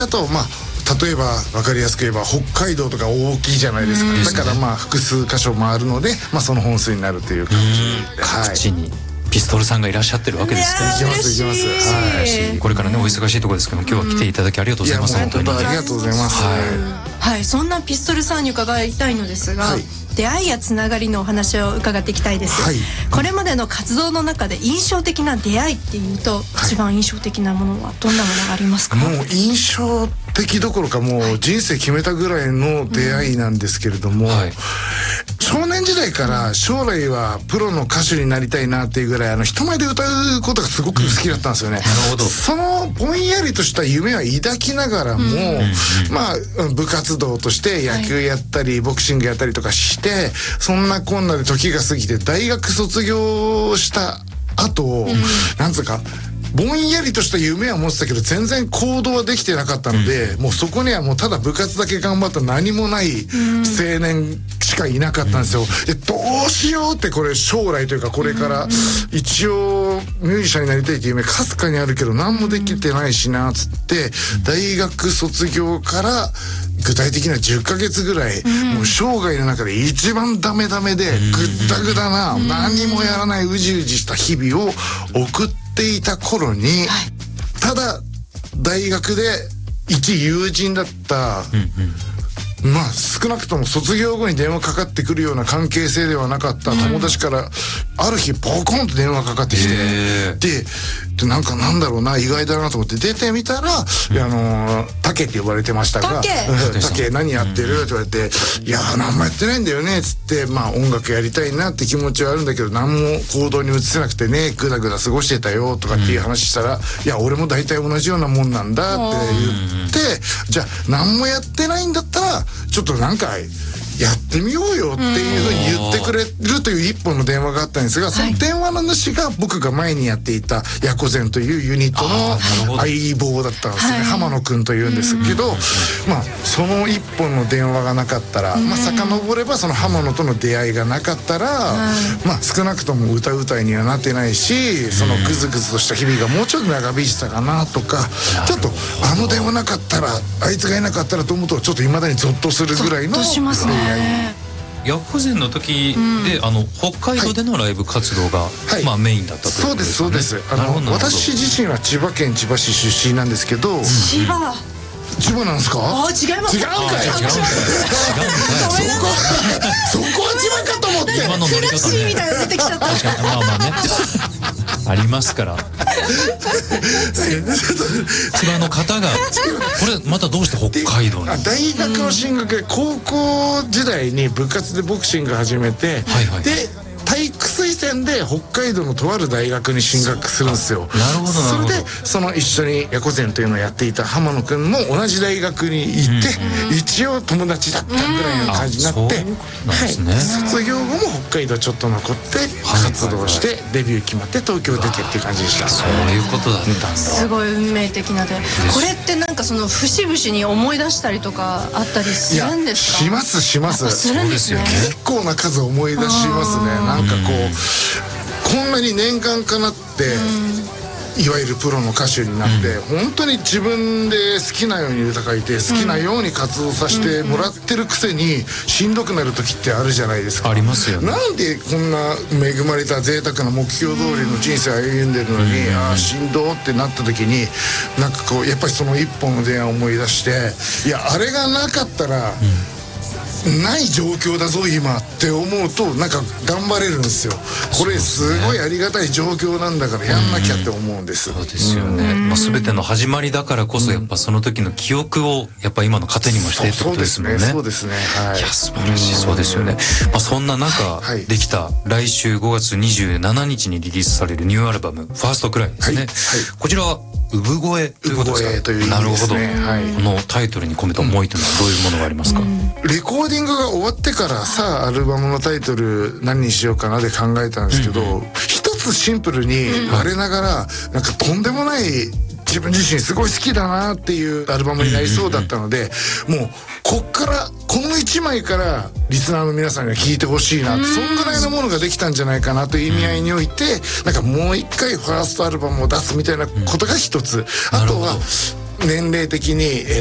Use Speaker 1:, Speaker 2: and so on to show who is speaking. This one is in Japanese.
Speaker 1: あと例えば分かりやすく言えば北海道とか大きいじゃないですか。だから複数箇所回るので、その本数になるという感じで、
Speaker 2: 各地にピストルさんがいらっしゃってるわけですから。
Speaker 1: 行きます行きます。
Speaker 2: はい、これからねお忙しいところですけど、今日は来ていただきありがとうございます。
Speaker 1: 本当にありがとうございます。
Speaker 3: はい、そんなピストルさんに伺いたいのですが、出会いやつながりのお話を伺っていきたいです。これまでの活動の中で印象的な出会いっていうと、一番印象的なものはどんなものがありますか？
Speaker 1: もう印象的どころかもう人生決めたぐらいの出会いなんですけれども、少年時代から将来はプロの歌手になりたいなっていうぐらい人前で歌うことがすごく好きだったんですよね。そのぼんやりとした夢は抱きながらも、部活動として野球やったりボクシングやったりとかして、そんなこんなで時が過ぎて大学卒業した後、なんつうかぼんやりとした夢は持ってたけど全然行動はできてなかったので、もうそこにはもうただ部活だけ頑張った何もない青年しかいなかったんですよ。でどうしようって、これ将来というかこれから一応ミュージシャンになりたいっていう夢かすかにあるけど何もできてないしなつって、大学卒業から具体的には10ヶ月ぐらい、もう生涯の中で一番ダメダメでぐったぐだな何もやらないうじうじした日々を送っていた頃に、ただ大学で一友人だった、少なくとも卒業後に電話かかってくるような関係性ではなかった友達からある日ポコンと電話かかってきて、でなんだろうな、意外だなと思って出てみたら、タケって呼ばれてましたが、タケ何やってるって言われて、いや何もやってないんだよねっつって、音楽やりたいなって気持ちはあるんだけど何も行動に移せなくてね、ぐだぐだ過ごしてたよとかっていう話したら、いや俺も大体同じようなもんなんだって言って、じゃあ何もやってないんだったらちょっとなんかやってみようよっていうふうに言ってくれるという一本の電話があったんですが、その電話の主が僕が前にやっていたヤコゼンというユニットの相棒だったんですね。浜野くんというんですけど、その一本の電話がなかったら、遡ればその浜野との出会いがなかったら、少なくとも歌うたいにはなってないし、そのグズグズとした日々がもうちょっと長引いてたかなとか、ちょっと電話なかったら、あいつがいなかったらと思うとちょっと未だにゾッとするぐらいの。
Speaker 2: ヤコゼンの時で、北海道でのライブ活動が、メインだったということですね。
Speaker 1: そうですそうです。私自身は千葉県千葉市出身なんですけど。
Speaker 3: 千葉
Speaker 1: なんですか？
Speaker 3: 違います。
Speaker 1: 違うんかい。そこは千葉かと思って。
Speaker 3: クラシーみたいなの出てきちゃった。
Speaker 2: ありますから。千葉の方がこれまたどうして北海道に？
Speaker 1: 大学の進学で高校時代に部活でボクシング始めて、で体育推薦で北海道のとある大学に進学するんですよ。
Speaker 2: なるほど。
Speaker 1: それでその一緒にヤコゼンというのをやっていた浜野くんも同じ大学に行って、一応友達だったぐらいの感じになって、卒業後も北海道ちょっと残って活動してデビュー決まって東京出てっていう感じでした。
Speaker 2: そういうことだったんだ。
Speaker 3: すごい運命的なで、これってなんかその節々に思い出したりとかあったりするんですか？
Speaker 1: しますします。
Speaker 3: するんですね。
Speaker 1: 結構な数思い出しますね。なんかこんなに念願かなって、いわゆるプロの歌手になって、本当に自分で好きなように歌書いて好きなように活動させてもらってるくせにしんどくなる時ってあるじゃないですか。
Speaker 2: ありますよね。
Speaker 1: なんでこんな恵まれた贅沢な目標通りの人生歩んでるのに、しんどってなった時になんかやっぱりその一本の電話を思い出して、いやあれがなかったら、ない状況だぞ今って思うとなんか頑張れるんですよ。これすごいありがたい状況なんだからやんなきゃって思うんです。
Speaker 2: そうですよね。全ての始まりだからこそやっぱその時の記憶をやっぱ今の糧にもしてってことですもんね。
Speaker 1: そうですね。
Speaker 2: いや素晴らしい。そうですよね。そんな中できた来週5月27日にリリースされるニューアルバムファーストクライですね。こちらは産声ということですか？なるほど。このタイトルに込めた思いというのはどういうものがありますか？
Speaker 1: レコーディングが終わってからさあアルバムのタイトル何にしようかなで考えたんですけど、一つシンプルに我ながらなんかとんでもない自分自身すごい好きだなっていうアルバムになりそうだったので、もうこの1枚からリスナーの皆さんには聴いてほしいな、そんぐらいのものができたんじゃないかなという意味合いにおいて、なんかもう一回ファーストアルバムを出すみたいなことが一つ、あとは年齢的に